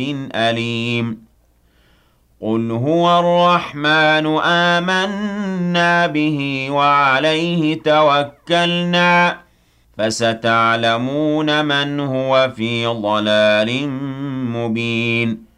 أليم قل هو الرحمن آمنا به وعليه توكلنا فستعلمون من هو في ضلال مبين